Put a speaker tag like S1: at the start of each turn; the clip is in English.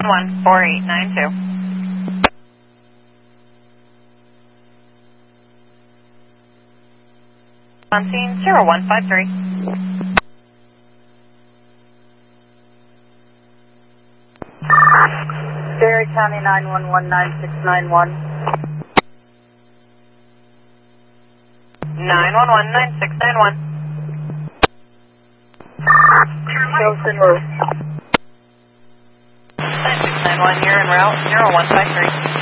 S1: 14892. On scene 0153.
S2: Berry County 911-9691.
S1: 911-9691.
S2: Wilson Roof.
S1: 9691, you're en route 0153.